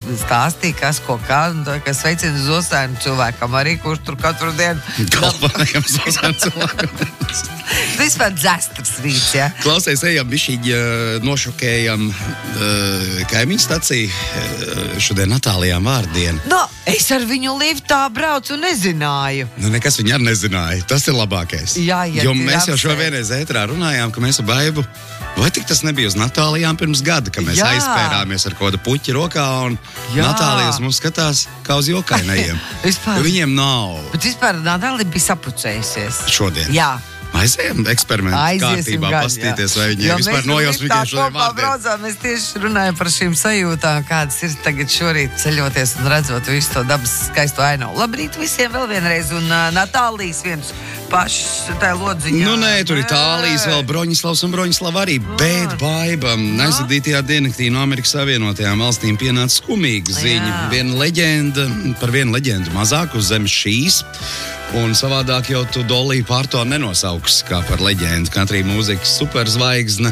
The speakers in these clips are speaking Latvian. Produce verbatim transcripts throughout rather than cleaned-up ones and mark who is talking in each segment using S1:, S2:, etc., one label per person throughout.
S1: stāstīja, kas ko kā, un tā, ka sveicina uz Osainu cilvēkam arī, kurš tur katru dienu.
S2: Galvenajam uz Osainu cilvēkam.
S1: Tu vispār dzestrs rīts, jā? Ja?
S2: Klausies, ejam, bišķiņ nošokējam uh, kaimiņu staciju uh, šodien Natālijām vārdienu.
S1: No, es ar viņu liftā braucu un nezināju.
S2: Nu, nekas viņa arī nezināja. Tas ir labākais.
S1: Jā, jā.
S2: Jo mēs jau šo vienreiz ētrā runājām, ka mēs ar Baibu, vai tik tas nebija uz Natālijām pirms gada, ka mēs jā. aizspērāmies ar kaut kādu puķi rokā un jā. Natālijas mums skatās kā uz jokainajiem.
S1: Vispār.
S2: Viņiem nav.
S1: Bet vispār Natālija bija sapucējusies.
S2: Šodien.
S1: Jā.
S2: Aizējam eksperimentu kārtībā, gan, pastīties, vai viņi vispār nojausmīties šodien vārdiem.
S1: Mēs tieši runājam par šīm sajūtām, kādas ir tagad šorīt ceļoties un redzot visu to dabas skaisto ainavu. Labrīt visiem vēl vienreiz, un uh, Natālijas viens pašs tā lodziņā.
S2: Nu nē, tur Itālijas vēl Broņislavs un Broņislava arī, bet Baibam aizvadītajā diennaktī no Amerikas Savienotajām valstīm pienāca skumīga ziņa. Viena leģenda, par vienu leģendu mazāk uz zemes šīs. Un savādāk jau tu Dolly Parton nenosauks kā par leģendu. Katrī mūzikas superzvaigzne.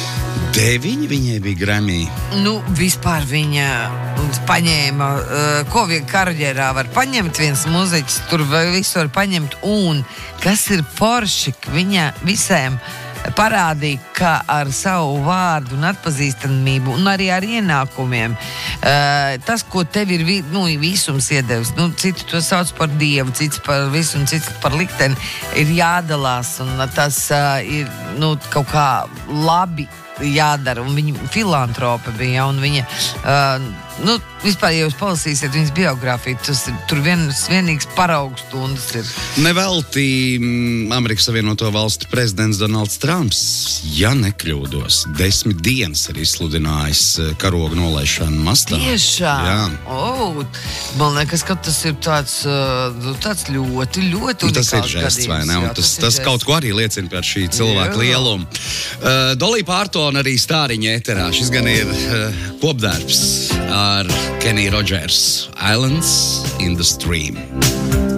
S2: Deviņi viņai bija Grammy.
S1: Nu, vispār viņa paņēma, uh, ko vien karjerā var paņemt viens mūziķis, tur visu var paņemt. Un kas ir forši, viņa visiem parādīja, ka ar savu vārdu un atpazīstamību un arī ar ienākumiem uh, tas, ko tev ir vi, nu, visums iedevis, nu, citi to sauc par dievu, cits par visu un cits par likteni, ir jādalās un tas uh, ir nu, kaut kā labi jādara, un viņa filantrope bija, un viņa uh, nu, vispār, ja jūs palasīsiet viņas biogrāfiju, tas ir tur viens vienīgs paraugstundas ir.
S2: Nevelti Amerikas Savienoto Valstu prezidents Donalds Trumps, ja nekļūdos, desmit dienas ir izsludinājis karoga nolaišanu mastā.
S1: Tiešām?
S2: Jā.
S1: Oh, man liekas, ka tas ir tāds, tāds ļoti, ļoti unikāls
S2: tas ir žests, vai ne? Un tas, tas, tas kaut ko arī liecina par šī cilvēka jā. lielumu. Uh, Dolly Parton arī stāriņa ēterā. Šis gan ir uh, kopdarbs ar Kenny Rogers, Islands in the Stream.